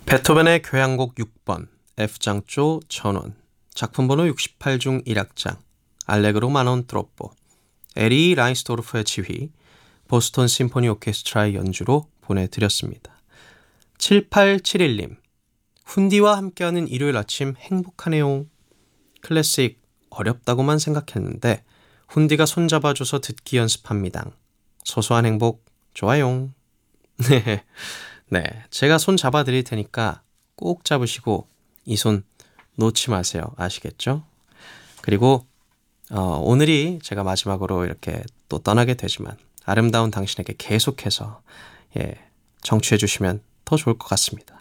베토벤의 교향곡 6번 F장조 전원 작품번호 68 중 1악장 알레그로 마논 트롭포 에리 라인스도르프의 지휘 보스턴 심포니 오케스트라의 연주로 보내드렸습니다. 7871님 훈디와 함께하는 일요일 아침 행복하네요. 클래식 어렵다고만 생각했는데 훈디가 손잡아줘서 듣기 연습합니다. 소소한 행복 좋아요. 네, 제가 손 잡아드릴 테니까 꼭 잡으시고 이 손 놓지 마세요. 아시겠죠? 그리고 오늘이 제가 마지막으로 이렇게 또 떠나게 되지만 아름다운 당신에게 계속해서 청취해 주시면 더 좋을 것 같습니다.